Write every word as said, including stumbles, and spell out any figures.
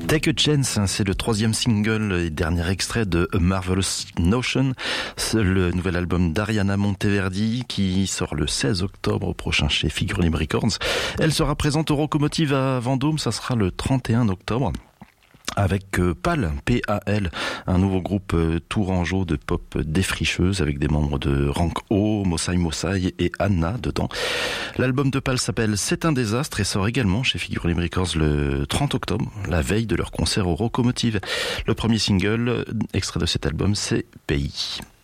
Take a Chance, c'est le troisième single et dernier extrait de A Marvelous Notion, c'est le nouvel album d'Ariana Monteverdi qui sort le seize octobre prochain chez Figure Libre Records. Elle sera présente au Rocomotive à Vendôme, ça sera le trente et un octobre. Avec euh, Pal, P A L, un nouveau groupe euh, tourangeau de pop défricheuse avec des membres de Rank O, Mosai Mosai et Anna dedans. L'album de Pal s'appelle C'est un désastre et sort également chez Figure Libre Records le trente octobre, la veille de leur concert au Rocomotive. Le premier single, extrait de cet album, c'est Pays.